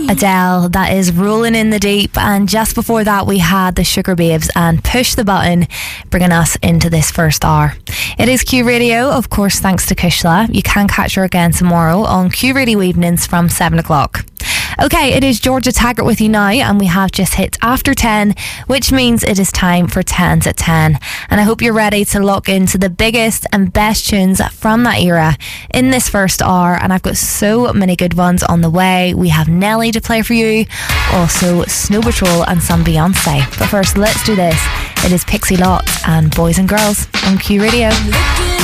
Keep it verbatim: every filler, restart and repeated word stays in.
Adele, that is Rolling in the Deep. And just before that, we had the Sugar Babes and Push the Button, bringing us into this first hour. It is Q Radio, of course, thanks to Kushla. You can catch her again tomorrow on Q Radio Evenings from seven o'clock. Okay, it is Georgia Taggart with you now, and we have just hit after ten, which means it is time for tens at ten. And I hope you're ready to lock into the biggest and best tunes from that era in this first hour. And I've got so many good ones on the way. We have Nelly to play for you, also Snow Patrol and some Beyonce. But first, let's do this. It is Pixie Lott and Boys and Girls on Q Radio.